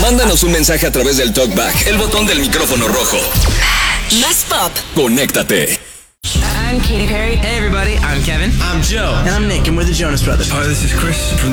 Mándanos un mensaje a través del TalkBack, el botón del micrófono rojo. Más pop. Conéctate. I'm Katy Perry. Hey everybody, I'm Kevin. I'm Joe. And I'm Nick, and we're the Jonas Brothers. Hi, this is Chris from